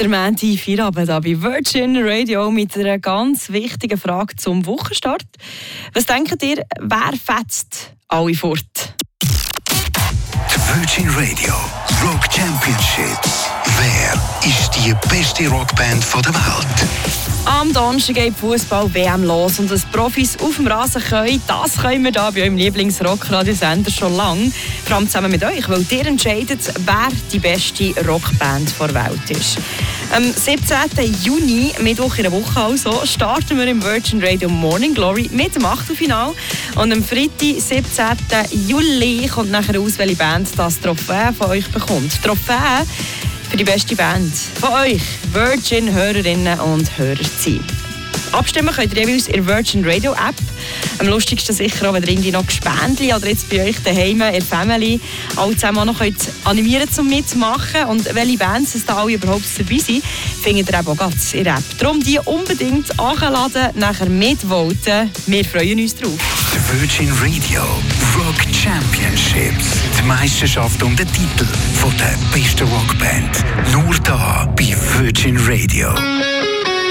Der Mandy Feierabend hier bei Virgin Radio mit einer ganz wichtigen Frage zum Wochenstart. Was denkt ihr, wer fetzt alle fort? Die Virgin Radio Rock Championships. Wer ist die beste Rockband der Welt? Am Donnerstag geht die Fußball-WM los und dass Profis auf dem Rasen können, das können wir hier bei eurem Lieblings-Rock-Radiosender schon lange. Vor allem zusammen mit euch, weil ihr entscheidet, wer die beste Rockband der Welt ist. Am 17. Juni, Mittwoch in der Woche also, starten wir im Virgin Radio Morning Glory mit dem Achtelfinale. Und am Freitag, 17. Juli, kommt nachher raus, welche Band das Trophäe von euch bekommt. Trophäe für die beste Band von euch, Virgin-Hörerinnen und Hörer zu sein. Abstimmen könnt ihr jeweils in der Virgin Radio App. Am lustigsten sicher auch, wenn ihr irgendwie noch Gespendli oder jetzt bei euch daheim in der Family alle zusammen auch noch könnt animieren zum Mitmachen. Und welche Bands es da alle überhaupt dabei sind, findet ihr eben auch ganz in der App. Darum die unbedingt anladen, nachher mitvoten. Wir freuen uns drauf. Die Virgin Radio Rock Championships. Die Meisterschaft um den Titel von der besten Rockband. Nur da bei Virgin Radio.